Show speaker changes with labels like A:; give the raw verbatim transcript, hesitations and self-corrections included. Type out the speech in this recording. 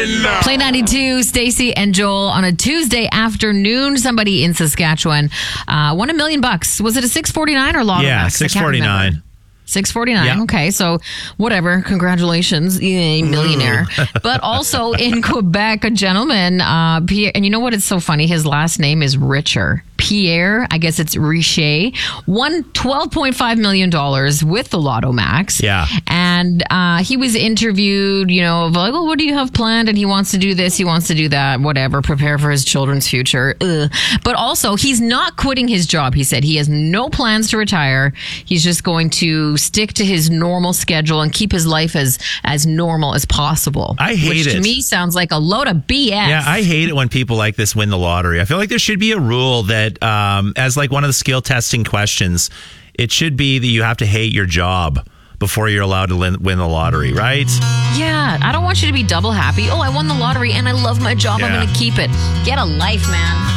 A: win.
B: Play ninety-two, Stacey and Joel on a Tuesday afternoon. Somebody in Saskatchewan uh, won a million bucks. Was it a six forty-nine or Lotto
A: Yeah,
B: Max?
A: six forty-nine.
B: six forty-nine.
A: Yeah.
B: Okay, so whatever. Congratulations, yay, millionaire. But also in Quebec, a gentleman, uh, Pierre, and you know what? It's so funny. His last name is Richer. Pierre, I guess it's Richer, won twelve point five million dollars with the Lotto Max.
A: Yeah.
B: And uh, he was interviewed, you know, of like, well, what do you have planned? And he wants to do this, he wants to do that, whatever, prepare for his children's future. Ugh. But also, he's not quitting his job. He said he has no plans to retire. He's just going to stick to his normal schedule and keep his life as, as normal as possible.
A: I hate
B: which
A: it.
B: to me sounds like a load of B S.
A: Yeah, I hate it when people like this win the lottery. I feel like there should be a rule that, um, as like one of the skill testing questions, it should be that you have to hate your job before you're allowed to win, win the lottery, right?
B: Yeah, I don't want you to be double happy. Oh, I won the lottery and I love my job.
A: Yeah.
B: I'm going to keep it. Get a life, man.